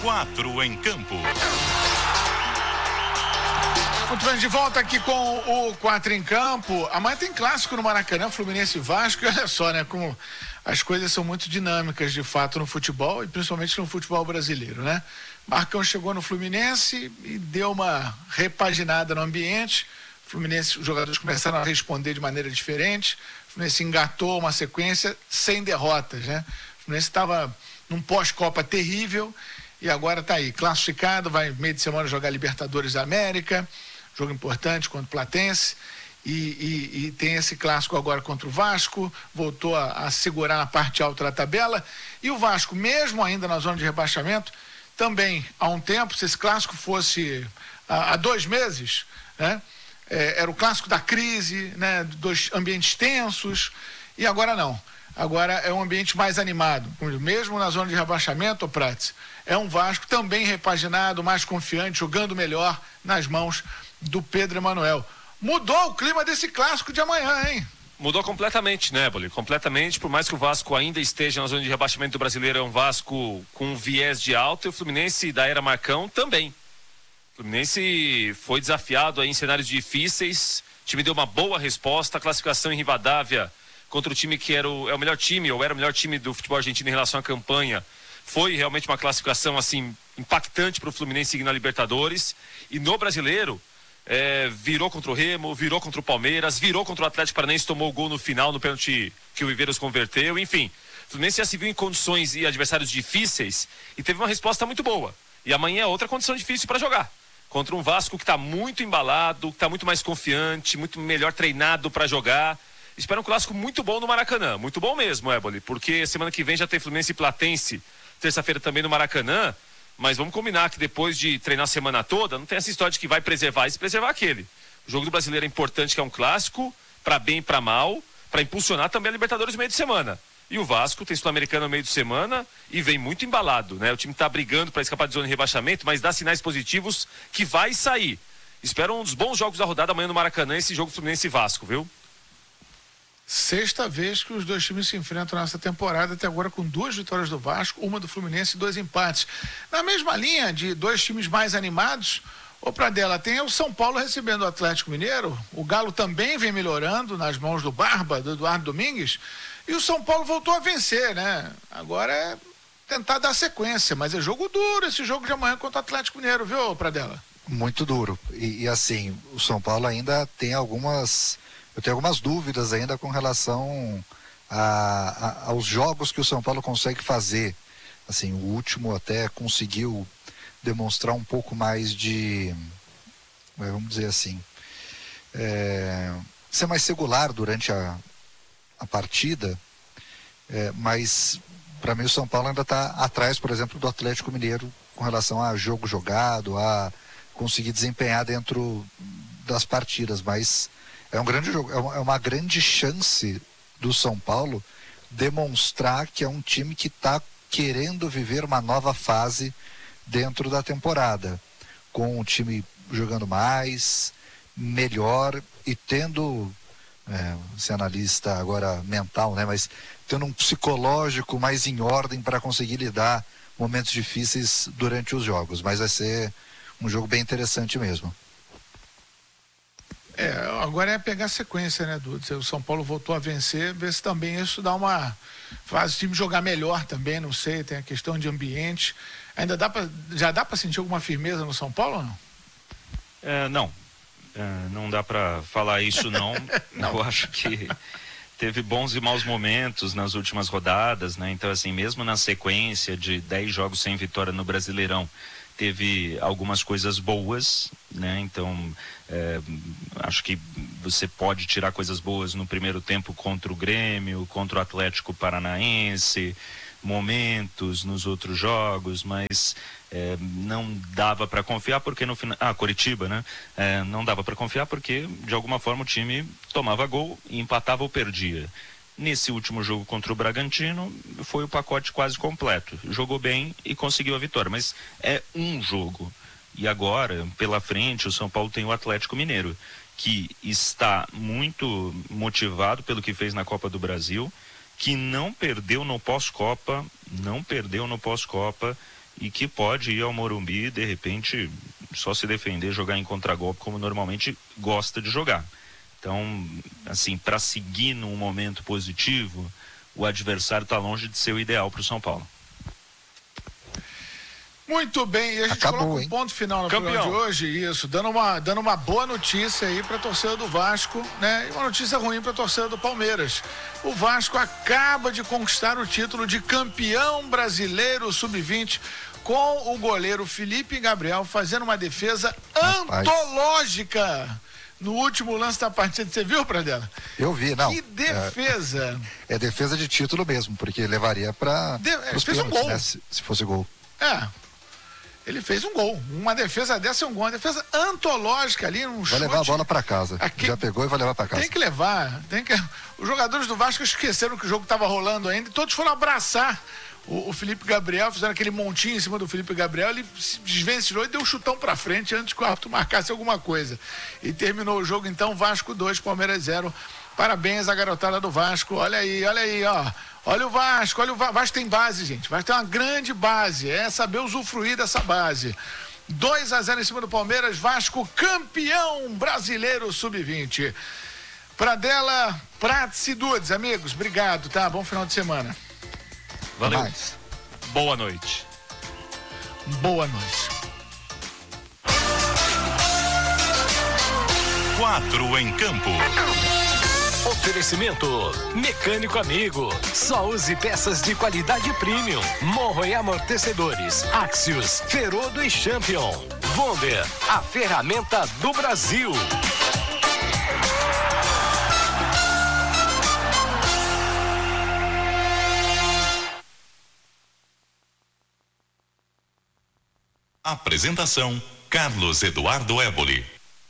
4 em campo. Muito bem, de volta aqui com o 4 em campo. Amanhã tem clássico no Maracanã, Fluminense e Vasco. E olha só, né, como as coisas são muito dinâmicas de fato no futebol e principalmente no futebol brasileiro, né? Marcão chegou no Fluminense e deu uma repaginada no ambiente. O Fluminense, os jogadores começaram a responder de maneira diferente. O Fluminense engatou uma sequência sem derrotas, né? O Fluminense estava num pós-Copa terrível e agora está aí, classificado, vai meio de semana jogar Libertadores da América. Jogo importante contra o Platense e tem esse clássico agora contra o Vasco, voltou a segurar na parte alta da tabela, e o Vasco, mesmo ainda na zona de rebaixamento, também há um tempo, se esse clássico fosse há 2 meses, né, era o clássico da crise, né, dos ambientes tensos, e agora não. Agora é um ambiente mais animado, mesmo na zona de rebaixamento, Prats, é um Vasco também repaginado, mais confiante, jogando melhor nas mãos do Pedro Emanuel. Mudou o clima desse clássico de amanhã, hein? Mudou completamente, né, Boli? Completamente, por mais que o Vasco ainda esteja na zona de rebaixamento do Brasileiro, é um Vasco com um viés de alta, e o Fluminense da era Marcão também. O Fluminense foi desafiado aí em cenários difíceis, o time deu uma boa resposta, a classificação em Rivadavia contra o time que é o melhor time, ou era o melhor time do futebol argentino em relação à campanha, foi realmente uma classificação assim impactante para o Fluminense seguir na Libertadores. E no Brasileiro, virou contra o Remo, virou contra o Palmeiras, virou contra o Atlético Paranaense, tomou o gol no final, no pênalti que o Viveiros converteu, enfim. O Fluminense já se viu em condições e adversários difíceis e teve uma resposta muito boa. E amanhã é outra condição difícil para jogar. Contra um Vasco que está muito embalado, que está muito mais confiante, muito melhor treinado para jogar. Espera um clássico muito bom no Maracanã, muito bom mesmo, Éboli, porque semana que vem já tem Fluminense e Platense, terça-feira também no Maracanã. Mas vamos combinar que depois de treinar a semana toda, não tem essa história de que vai preservar esse, preservar aquele. O jogo do Brasileiro é importante, que é um clássico, para bem e para mal, para impulsionar também a Libertadores no meio de semana. E o Vasco tem Sul-Americano no meio de semana e vem muito embalado, né? O time está brigando para escapar de zona de rebaixamento, mas dá sinais positivos que vai sair. Espero um dos bons jogos da rodada amanhã no Maracanã, esse jogo Fluminense e Vasco, viu? 6ª vez que os dois times se enfrentam nessa temporada, até agora com 2 vitórias do Vasco, uma do Fluminense e 2 empates. Na mesma linha de 2 times mais animados, Pradella, tem o São Paulo recebendo o Atlético Mineiro, o Galo também vem melhorando nas mãos do Barba, do Eduardo Domingues, e o São Paulo voltou a vencer, né? Agora é tentar dar sequência, mas é jogo duro esse jogo de amanhã contra o Atlético Mineiro, viu, Pradella? Muito duro, e assim, o São Paulo ainda tem eu tenho algumas dúvidas ainda com relação aos jogos que o São Paulo consegue fazer. Assim, o último até conseguiu demonstrar um pouco mais de, vamos dizer assim, ser mais regular durante a partida, mas para mim o São Paulo ainda está atrás, por exemplo, do Atlético Mineiro com relação a jogo jogado, a conseguir desempenhar dentro das partidas, mas é um grande jogo, é uma grande chance do São Paulo demonstrar que é um time que está querendo viver uma nova fase dentro da temporada, com o time jogando mais, melhor e tendo, ser analista agora mental, né, mas tendo um psicológico mais em ordem para conseguir lidar momentos difíceis durante os jogos, mas vai ser um jogo bem interessante mesmo. Agora é pegar a sequência, né, Dudu? O São Paulo voltou a vencer, ver se também isso faz o time jogar melhor também, não sei, tem a questão de ambiente. Ainda já dá para sentir alguma firmeza no São Paulo ou não? Não dá para falar isso não. Eu acho que teve bons e maus momentos nas últimas rodadas, né? Então assim, mesmo na sequência de 10 jogos sem vitória no Brasileirão, teve algumas coisas boas, né? Então acho que você pode tirar coisas boas no primeiro tempo contra o Grêmio, contra o Atlético Paranaense, momentos nos outros jogos, mas não dava para confiar porque no final, Coritiba, né? Não dava para confiar porque de alguma forma o time tomava gol e empatava ou perdia. Nesse último jogo contra o Bragantino, foi o pacote quase completo. Jogou bem e conseguiu a vitória, mas é um jogo. E agora, pela frente, o São Paulo tem o Atlético Mineiro, que está muito motivado pelo que fez na Copa do Brasil, que não perdeu no pós-Copa, e que pode ir ao Morumbi, de repente, só se defender, jogar em contragolpe como normalmente gosta de jogar. Então, assim, para seguir num momento positivo, o adversário está longe de ser o ideal para o São Paulo. Muito bem, e a gente coloca um ponto final no programa de hoje, isso, dando uma boa notícia aí para a torcida do Vasco, né? E uma notícia ruim para a torcida do Palmeiras. O Vasco acaba de conquistar o título de campeão brasileiro sub-20 com o goleiro Felipe Gabriel fazendo uma defesa antológica no último lance da partida. Você viu, Pradella? Eu vi, não. Que defesa! É defesa de título mesmo, porque levaria para os fez pênaltis, um gol, né, se fosse gol. Ele fez um gol. Uma defesa dessa é um gol. Uma defesa antológica ali, um chute. Vai levar a bola para casa. Já pegou e vai levar para casa. Tem que levar. Os jogadores do Vasco esqueceram que o jogo estava rolando ainda e todos foram abraçar o Felipe Gabriel, fizeram aquele montinho em cima do Felipe Gabriel, ele se desvencilhou e deu um chutão para frente antes que o árbitro marcasse alguma coisa. E terminou o jogo então, Vasco 2, Palmeiras 0. Parabéns à garotada do Vasco. Olha aí, ó. Olha o Vasco, Vasco tem base, gente. Vasco tem uma grande base, é saber usufruir dessa base. 2-0 em cima do Palmeiras, Vasco campeão brasileiro sub-20. Pradella, Prats e Dudes, amigos, obrigado, tá? Bom final de semana. Valeu. Boa noite. Boa noite. 4 em campo. Oferecimento Mecânico Amigo. Só use peças de qualidade premium. Morro e amortecedores. Axios, Ferodo e Champion. Wonder, a ferramenta do Brasil. Apresentação: Carlos Eduardo Éboli.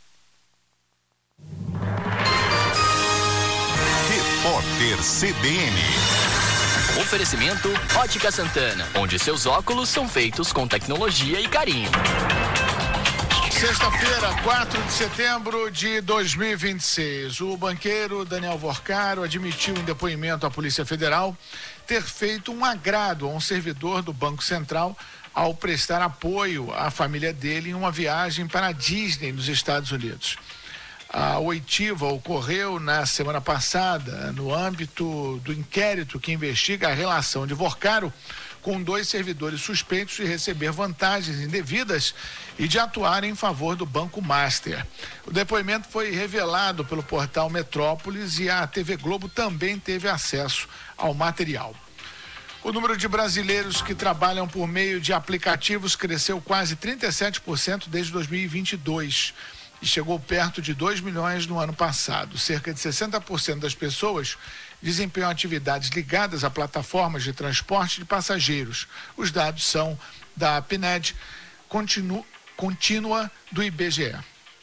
Repórter CBN. Oferecimento Ótica Santana, onde seus óculos são feitos com tecnologia e carinho. Sexta-feira, 4 de setembro de 2026. O banqueiro Daniel Vorcaro admitiu em depoimento à Polícia Federal ter feito um agrado a um servidor do Banco Central ao prestar apoio à família dele em uma viagem para a Disney, nos Estados Unidos. A oitiva ocorreu na semana passada, no âmbito do inquérito que investiga a relação de Vorcaro com 2 servidores suspeitos de receber vantagens indevidas e de atuar em favor do Banco Master. O depoimento foi revelado pelo portal Metrópolis e a TV Globo também teve acesso ao material. O número de brasileiros que trabalham por meio de aplicativos cresceu quase 37% desde 2022 e chegou perto de 2 milhões no ano passado. Cerca de 60% das pessoas desempenham atividades ligadas a plataformas de transporte de passageiros. Os dados são da PNED contínua do IBGE.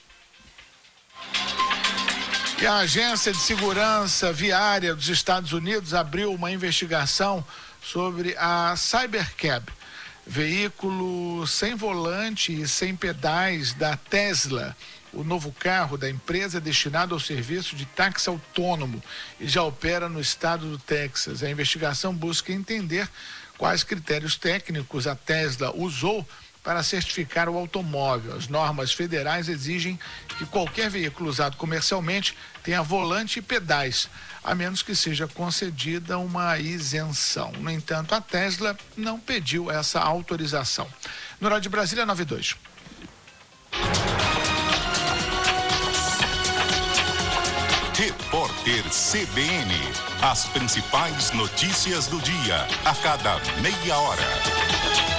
E a Agência de Segurança Viária dos Estados Unidos abriu uma investigação sobre a Cybercab, veículo sem volante e sem pedais da Tesla. O novo carro da empresa é destinado ao serviço de táxi autônomo e já opera no estado do Texas. A investigação busca entender quais critérios técnicos a Tesla usou para certificar o automóvel. As normas federais exigem que qualquer veículo usado comercialmente tenha volante e pedais, a menos que seja concedida uma isenção. No entanto, a Tesla não pediu essa autorização. No horário de Brasília, 9:02. Repórter CBN. As principais notícias do dia, a cada meia hora.